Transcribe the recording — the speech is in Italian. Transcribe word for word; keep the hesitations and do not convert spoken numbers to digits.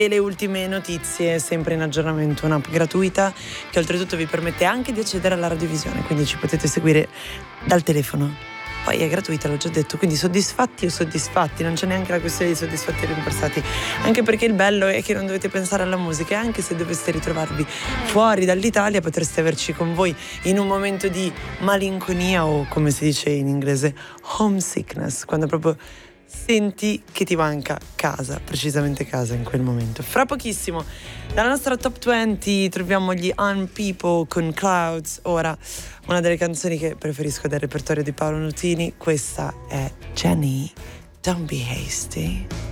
e le ultime notizie sempre in aggiornamento, un'app gratuita che oltretutto vi permette anche di accedere alla radiovisione, quindi ci potete seguire dal telefono. Poi è gratuita, l'ho già detto, quindi soddisfatti o soddisfatti, non c'è neanche la questione di soddisfatti o rimborsati, anche perché il bello è che non dovete pensare alla musica, e anche se doveste ritrovarvi fuori dall'Italia potreste averci con voi in un momento di malinconia o, come si dice in inglese, homesickness, quando proprio senti che ti manca casa, precisamente casa in quel momento. Fra pochissimo dalla nostra top venti troviamo gli Un People con Clouds, ora una delle canzoni che preferisco del repertorio di Paolo Nutini. Questa è Jenny, Don't Be Hasty.